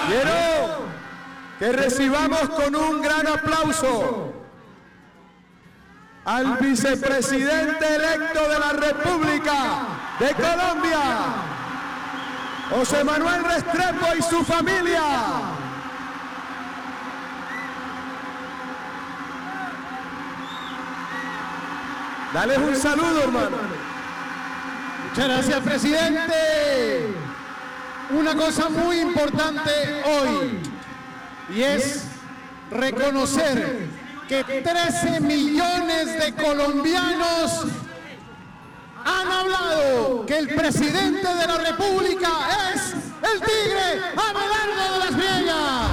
Quiero que recibamos con un gran aplauso al vicepresidente electo de la República de Colombia, José Manuel Restrepo, y su familia. Dale un saludo, hermano. Muchas gracias, presidente. Una cosa muy importante hoy, y es reconocer que 13 millones de colombianos han hablado que el presidente de la República es el tigre Abelardo de las Viegas.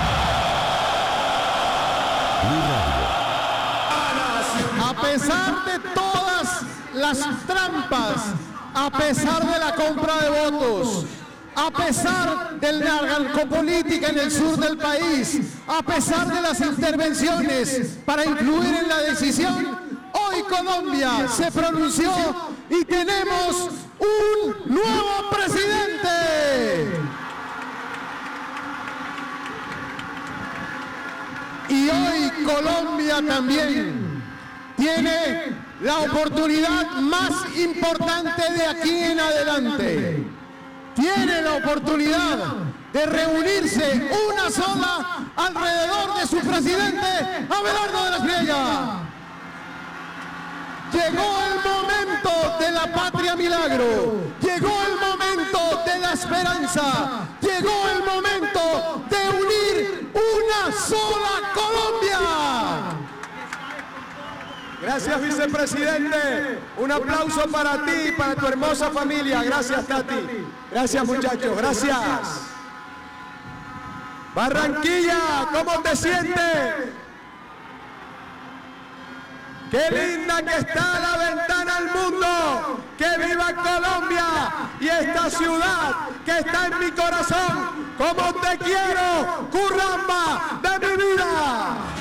A pesar de todas las trampas, a pesar de la compra de votos, a pesar de la narcopolítica en el sur del país, a pesar de las intervenciones para influir en la decisión, hoy Colombia se pronunció y tenemos un nuevo presidente. Y hoy Colombia también tiene la oportunidad más importante de aquí en adelante. Tiene la oportunidad de reunirse una sola alrededor de su presidente, Abelardo de las Viegas. Llegó el momento de la patria milagro, llegó el momento de la esperanza, llegó el momento de unir una sola Colombia. Gracias, vicepresidente. Un aplauso para ti y para tu hermosa familia. Gracias, Tati. Gracias, muchachos. Gracias. Barranquilla, ¿cómo te sientes? Qué linda que está la ventana al mundo. Que viva Colombia y esta ciudad que está en mi corazón. Como te quiero, Curramba de mi vida.